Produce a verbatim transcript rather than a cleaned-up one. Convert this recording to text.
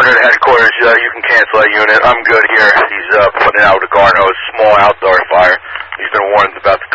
Turner to headquarters. Uh, you can cancel that unit. I'm good here. He's uh, putting out a garden hose, small outdoor fire. He's been warned about the